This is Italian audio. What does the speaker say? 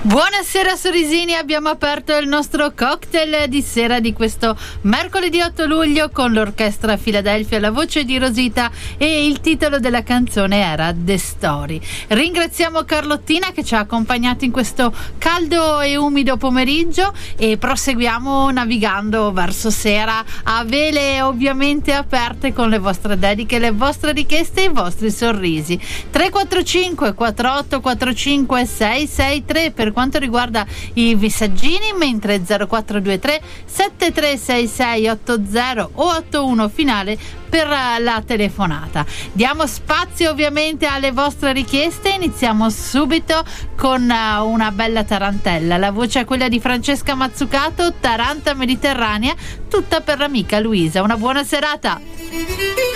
Buonasera Sorrisini, abbiamo aperto il nostro cocktail di sera di questo mercoledì 8 luglio con l'orchestra Philadelphia, la voce di Rosita, e il titolo della canzone era The Story. Ringraziamo Carlottina che ci ha accompagnato in questo caldo e umido pomeriggio e proseguiamo navigando verso sera a vele ovviamente aperte con le vostre dediche, le vostre richieste e i vostri sorrisi. 345 48 45 663 per quanto riguarda i messaggini, mentre 0423 736680 o 81 finale per la telefonata. Diamo spazio ovviamente alle vostre richieste. Iniziamo subito con una bella tarantella. La voce è quella di Francesca Mazzucato, Taranta Mediterranea, tutta per l'amica Luisa. Una buona serata.